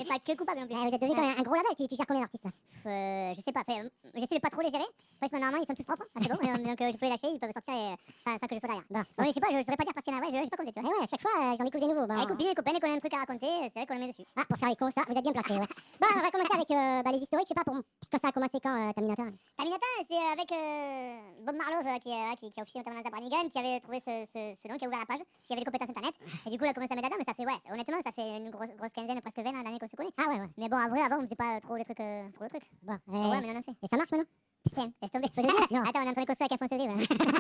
pas que coupable non plus. Vous êtes devenu quand même un gros label, tu gères combien d'artistes là? Je sais pas, j'essaie de pas trop les gérer. Après, normalement, ils sont tous propres, c'est bon. Donc, je peux les lâcher, ils peuvent sortir sans que je sois derrière. Bon. Je sais pas, je saurais pas dire parce qu'il y en a, je sais pas compter, tu vois. Ouais, à chaque fois, j'en découvre des nouveaux. Bon. Les copines, les copains, dès qu'on a un truc à raconter, c'est vrai qu'on le met dessus. Ah, pour faire les cons, ça, vous êtes bien placés, ouais. Bon, on va commencer avec les historiques, je sais pas, quand ça a commencé quand, Taminata? Taminata, c'est avec Bob Marlowe qui a officié notamment dans Zabranigan, qui avait trouvé ce nom, qui a ouvert la page, qui avait les compétences internet. Et du coup, il a commencé à mettre là-dedans, mais ça fait, ouais, honnêtement, ça fait une grosse quinzaine, presque 20 d'années qu'on se connaît. Ah ouais. Mais bon, après, avant, on faisait pas trop les trucs. Bon, Ouais, mais on en a fait. et ça marche maintenant? Putain, laisse tomber. Non. Attends, on est en train de construire avec Alphonse Evry.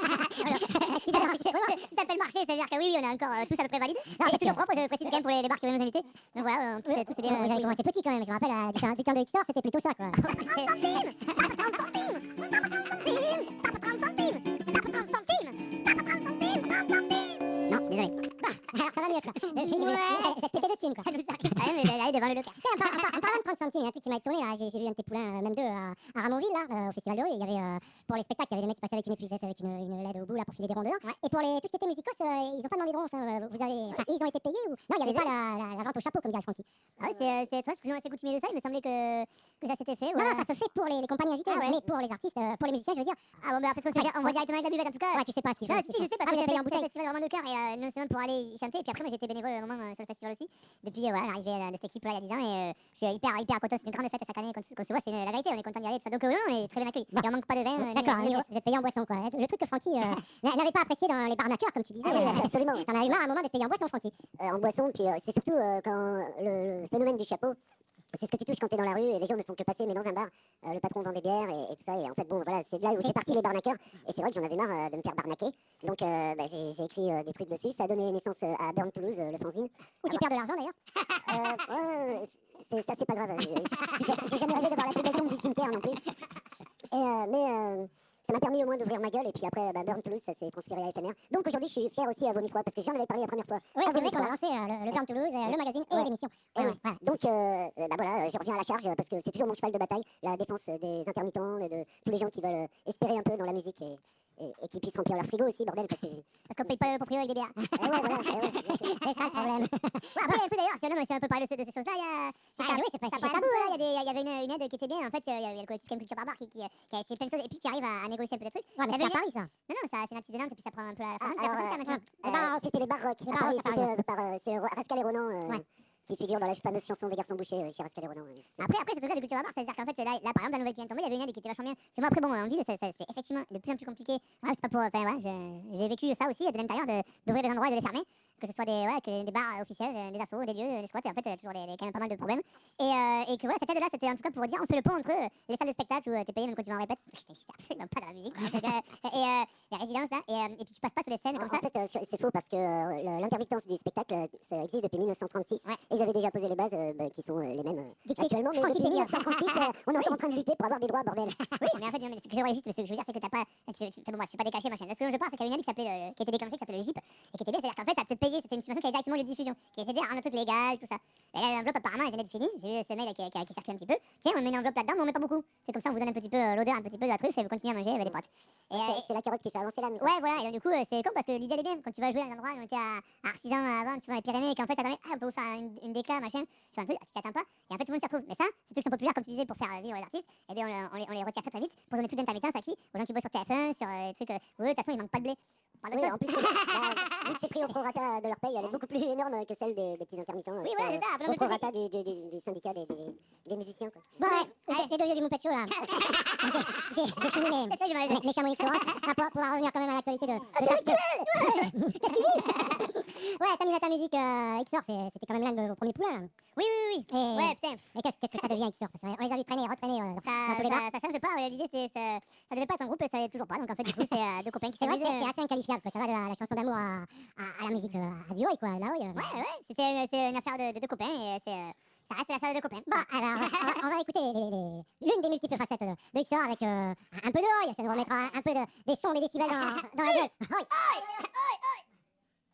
Si t'appelles marché, ça veut dire que oui, on est encore tous à peu près validés. C'est toujours propre, je précise quand même pour les bars qui veulent nous inviter. Donc voilà, tout c'est bien. Vous avez commencé petit quand même, je me rappelle, du temps de Xor, c'était plutôt ça, quoi. 30 centimes. Tape 30 centimes. Tape 30 centimes. Tape 30 centimes. Tape 30 centimes. Tape 30 centimes. 30 centimes. Non, désolé. Bah, alors ça va mieux, quoi. Ça te pétait de thunes, quoi. Ça nous arrive quand même d'aller devant le local. En parlant de 30 centimes, il y a un truc qui m'a étonné, là. J'ai vu un de tes poulains, même deux, à Ramonville, là, au Festival de Rue. Il y avait, pour les spectacles, il y avait les mecs qui passaient avec une épuisette, avec une LED au bout, là, pour filer des ronds dedans. Ouais. Et pour tout ce qui était musicos, ils ont pas demandé de ronds. Ils ont été payés ou. Non, il y avait pas la vente au chapeau, comme dirait Francky. Ah ouais, c'est étrange, parce que j'ai assez coutumier de ça, il me semblait que ça s'était fait. Non, ça se fait pour les compagnies invitées, mais pour les artistes, pour les musiciens, je veux dire. Ah bon, bah peut-être qu'on voit directement avec la buvette en tout cas. Ouais, tu sais pas ce qu'ils font. Non, si, je sais, parce que vous avez payé en c'est un bouteille. festival vraiment de cœur et non seulement pour aller y chanter, et puis après, moi j'étais bénévole un moment sur le festival aussi. Depuis l'arrivée de cette équipe là il y a 10 ans, et je suis hyper content, c'est une grande fête à chaque année qu'on se voit, c'est la vérité, on est content d'y aller, tout ça. Donc non, on est très bien accueillis. Bon. Et on manque pas de vin. D'accord, vous êtes payé en boisson, quoi. Le truc que Francky n'avait pas apprécié dans les barnaqueurs, comme tu disais. Absolument. T'en as eu marre à un moment d'être payé en boisson, Francky. En boisson, puis c'est surtout quand le phénomène du chapeau, c'est ce que tu touches quand t'es dans la rue et les gens ne font que passer, mais dans un bar, le patron vend des bières et tout ça, et en fait, bon, voilà, c'est là où c'est parti les barnaqueurs, et c'est vrai que j'en avais marre de me faire barnaquer, donc j'ai écrit des trucs dessus, ça a donné naissance à Burn Toulouse, le fanzine. Où tu perds de l'argent, d'ailleurs. Ça c'est pas grave, j'ai jamais rêvé d'avoir la plus belle tombe du cimetière non plus. Mais ça m'a permis au moins d'ouvrir ma gueule, et puis après, Burn Toulouse, ça s'est transféré à FMR. Donc aujourd'hui, je suis fier aussi à Vomicroix, parce que j'en avais parlé la première fois. Oui, c'est vrai qu'on a lancé le Burn Toulouse, le magazine et l'émission. Ouais. Donc, voilà, je reviens à la charge, parce que c'est toujours mon cheval de bataille, la défense des intermittents, et de tous les gens qui veulent espérer un peu dans la musique, et qui puissent remplir leur frigo aussi, bordel, parce qu'on paye pas le proprio avec des bières. C'est ça le problème. Ouais, après, il y a tout d'ailleurs, c'est un peu parlé de ces choses-là. Oui, c'est pas ça si tabou. Il y avait une aide qui était bien. En fait, il y a le collectif Culture Barbare qui a essayé plein de choses et puis qui arrive à négocier un peu des trucs. Ouais, mais c'est à Paris, ça. Non, c'est Nancy de Nantes et puis ça prend un peu à la fin. c'était les Baroques. C'est Rascal et Ronan. Qui figure dans la fameuse chanson des garçons bouchés chez Rascal et Ronan. Après, ce truc-là de Culture Barbare, c'est-à-dire qu'en fait, là, par exemple, la nouvelle qui vient de tomber, il y avait une aide qui était vachement bien. Parce que moi, après, bon, en ville, c'est effectivement de plus en plus compliqué. Ouais, c'est pas pour. Enfin, ouais, j'ai vécu ça aussi de l'intérieur, d'ouvrir des endroits et de les fermer. Que ce soit des bars officiels, des assos, des lieux, des squats, et en fait, il y a toujours quand même pas mal de problèmes. Et que voilà, cette aide-là, c'était en tout cas pour dire, on fait le pont entre les salles de spectacle où t'es payé même quand tu vas en répète. C'était absolument pas de la musique. Et les résidences, là, et puis tu passes pas sur les scènes comme ça. En fait, c'est faux parce que l'intermittence du spectacle, ça existe depuis 1936. Ouais. Ils avaient déjà posé les bases qui sont les mêmes actuellement, mais depuis 1936, on est encore en train de lutter pour avoir des droits, bordel. Oui, mais en fait, ce que j'aurais mais ce que je veux dire, c'est que t'as pas. Tu fais pas décacher, machin. Ce que je pense, c'est qu'il y avait une aide qui était déclenchée, qui s'appelait le JIP, et qui était bien, c'est-à-dire qu'en fait, ça te payait, c'était une subvention qui avait directement lieu de diffusion, qui essayait de rendre un truc légal, tout ça. Et là, l'enveloppe, apparemment, elle venait de finir. J'ai vu ce mail qui circule un petit peu. Tiens, on met une enveloppe là-dedans, mais on met pas beaucoup. C'est comme ça, on vous donne un petit peu l'odeur, un petit peu de la truffe, et vous continuez à manger avec des potes. Et c'est la carotte qui fait avancer l'âne. Ouais, voilà, et du coup, c'est con parce que l'idée elle est bien. Quand tu vas jouer à un endroit, on était à Arcisan avant, tu vois, les Pyrénées, et qu'en fait, ça permet, on peut vous faire une décla, machin, tu fais un truc, tu t'attends pas, et en fait, tout le monde s'y retrouve. Mais ça, ces trucs sont populaires, comme tu disais, pour faire vivre les artistes, et bien, on les retire très très vite pour donner toute l'intermittence à qui? Aux gens qui bossent sur TF1, sur les trucs, de toute façon, ils manquent pas de blé. Oui, en plus, vu que c'est pris au prorata de leur paye, elle est beaucoup plus énorme que celle des petits intermittents. Oui, voilà, c'est ça. Au prorata du syndicat des musiciens, quoi. Bon, ouais, les deux vieux du Moupetcho, là. J'ai fini mes chamois X pour revenir quand même à l'actualité de... Ouais, Taminata Musique, Xor, c'était quand même l'un de vos premiers poulains, là. Oui. Ouais, putain. Mais qu'est-ce que ça devient, Xor? On les a vus traîner, retraîner dans tous les bars. Ça change pas. L'idée, ça devait pas être un groupe et ça l'est toujours pas. Donc en fait, du coup, c'est deux copains qui s'amusent. C'est vrai que c'est assez inqualifiable, quoi. Ça va de la chanson d'amour à la musique à du quoi. Là, oui. Ouais, c'est une affaire de deux copains et ça reste l'affaire de deux copains. Bon, alors, on va écouter l'une des multiples facettes de Xor avec un peu de oi. Ça nous remettra un peu des sons, des décibels dans la gueule. Oi.